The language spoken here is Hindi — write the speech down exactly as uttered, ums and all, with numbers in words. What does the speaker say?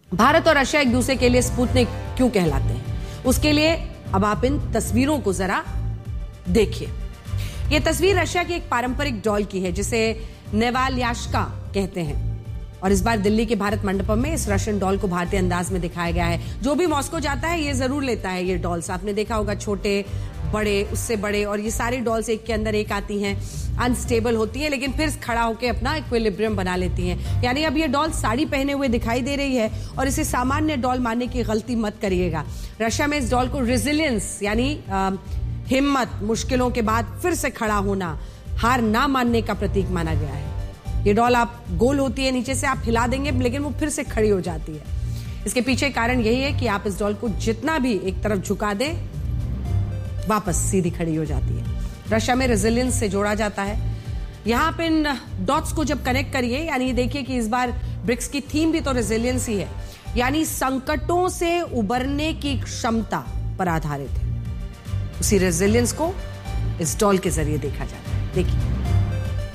भारत और रशिया एक दूसरे के लिए स्पुतनिक क्यों कहलाते हैं, उसके लिए अब आप इन तस्वीरों को जरा देखिए। यह तस्वीर रशिया की एक पारंपरिक डॉल की है जिसे नेवाल्याश्का कहते हैं, और इस बार दिल्ली के भारत मंडपम में इस रशियन डॉल को भारतीय अंदाज में दिखाया गया है। जो भी मॉस्को जाता है ये जरूर लेता है ये डॉल्स। आपने देखा होगा छोटे बड़े उससे बड़े, और ये सारी डॉल्स एक के अंदर एक आती हैं, अनस्टेबल होती है लेकिन फिर खड़ा होकर अपना इक्विलिब्रियम बना लेती हैं। यानी अब ये डॉल साड़ी पहने हुए दिखाई दे रही है और इसे सामान्य डॉल मानने की गलती मत करिएगा। रशिया में इस डॉल को रेजिलियंस यानी हिम्मत, मुश्किलों के बाद फिर से खड़ा होना, हार ना मानने का प्रतीक माना गया है। ये डॉल आप गोल होती है, नीचे से आप हिला देंगे लेकिन वो फिर से खड़ी हो जाती है। इसके पीछे कारण यही है कि आप इस डॉल को जितना भी एक तरफ झुका दें वापस सीधी खड़ी हो जाती है। रशिया में रेजिलियंस से जोड़ा जाता है। यहां पे इन डॉट्स को जब कनेक्ट करिए, यानी देखिए कि इस बार ब्रिक्स की थीम भी तो रेजिलियंस ही है, यानी संकटों से उबरने की क्षमता पर आधारित है। उसी रेजिलियंस को इस डॉल के जरिए देखा जाता है। देखिए